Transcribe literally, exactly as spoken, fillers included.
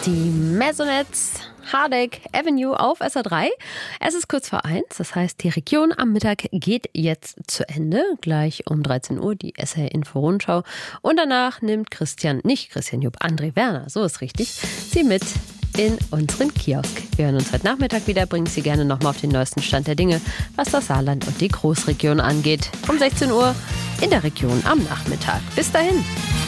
Die Maisonette Hardeck Avenue auf S R drei. Es ist kurz vor eins, das heißt, die Region am Mittag geht jetzt zu Ende. Gleich um dreizehn Uhr die S R Info-Rundschau. Und danach nimmt Christian, nicht Christian Jupp, André Werner, so ist richtig, sie mit in unseren Kiosk. Wir hören uns heute Nachmittag wieder, bringen Sie gerne nochmal auf den neuesten Stand der Dinge, was das Saarland und die Großregion angeht. Um sechzehn Uhr in der Region am Nachmittag. Bis dahin.